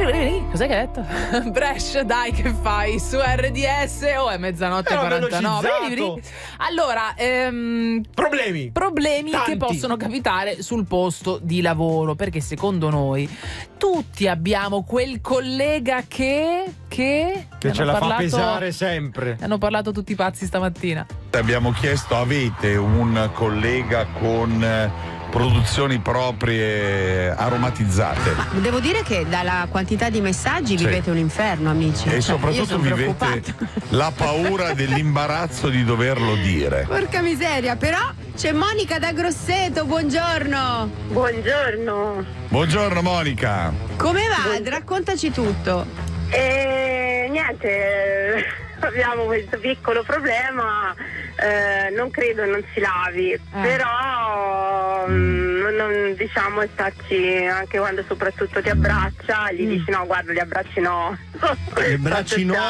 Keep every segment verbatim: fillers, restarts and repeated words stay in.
Vieni, vieni, vieni. Cos'è che hai detto? Brescia, dai, che fai? Su R D S o oh, è mezzanotte e quarantanove? Vieni, vieni. Allora, ehm, problemi. Problemi Tanti. che possono capitare sul posto di lavoro, perché secondo noi tutti abbiamo quel collega che che, che ce la parlato, fa pesare sempre. Hanno parlato tutti i pazzi stamattina. Abbiamo chiesto: avete un collega con produzioni proprie aromatizzate? Ma devo dire che dalla quantità di messaggi sì. vivete un inferno, amici. E cioè, soprattutto vivete la paura dell'imbarazzo di doverlo dire. Porca miseria, però c'è Monica da Grosseto, buongiorno. Buongiorno. Buongiorno Monica. Come va? Raccontaci tutto. E niente, abbiamo questo piccolo problema, eh, non credo non si lavi, eh. però mh, non, diciamo starci anche quando soprattutto ti abbraccia, gli mm. dici no, guarda, gli abbracci no. Gli abbracci no.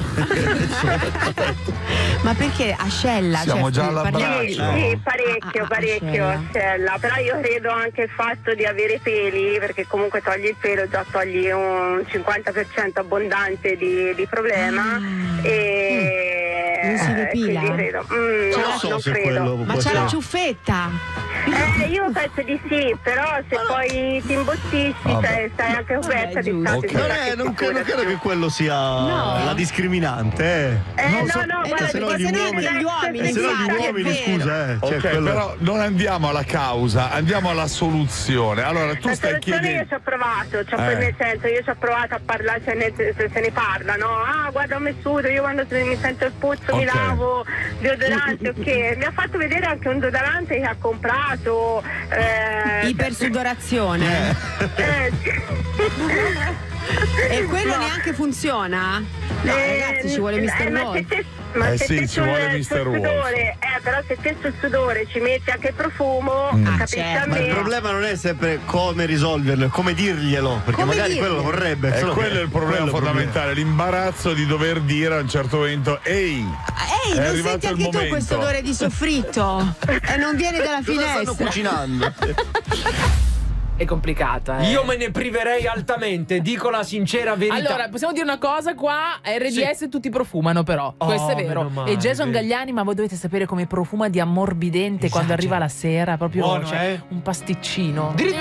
Ma perché ascella? Siamo cioè, già all'abbraccio. Sì, sì, parecchio, ah, ah, parecchio ascella. ascella, però io credo anche il fatto di avere peli, perché comunque togli il pelo, già togli un cinquanta per cento abbondante di, di problema ah. e non si depila? Eh, credo. Mm, non no, so non se credo. Ma c'è la ciuffetta? Eh, io penso di sì, però se ah, poi ti imbottisci, cioè, stai anche coperta di okay. Non, è, non, credo, non credo che quello sia no. la discriminante. Eh, eh no, so, no, guarda, se no gli uomini, gli uomini, eh, se no gli uomini scusa, eh. Cioè, okay, quello... però non andiamo alla causa, andiamo alla soluzione. Allora, tu la stai chiedendo. Io ci ho provato, cioè, eh. nel senso, io ci ho provato a parlare, se ne, se, se ne parla, no? Ah, guarda, ho messuto, io quando mi sento il puzzo okay. mi lavo, deodorante, ok. Mi ha fatto vedere anche un deodorante che ha comprato. Eh, Ipersudorazione. Eh, e quello no. neanche funziona? No, eh, ragazzi, ci vuole mister eh, Wolf. Ma eh se sì, te ci vuole mister Wolf. Sudore, eh, però se te sul sudore ci metti anche il profumo, mm. capisci certo. a me? Ma il problema non è sempre come risolverlo, è come dirglielo, perché come magari dirglielo? quello lo vorrebbe. E quello è il problema fondamentale, l'imbarazzo di dover dire a un certo momento: ehi, ehi, non senti anche tu questo odore di soffritto? E non viene dalla finestra. Stanno cucinando. È complicata, eh. Io me ne priverei altamente, dico la sincera verità. Allora, possiamo dire una cosa qua, R D S sì. tutti profumano però, oh, questo è vero. Male, e Jason vero. Galliani, ma voi dovete sapere come profuma di ammorbidente esatto. quando arriva la sera, proprio buono, cioè, eh? un pasticcino. Dritto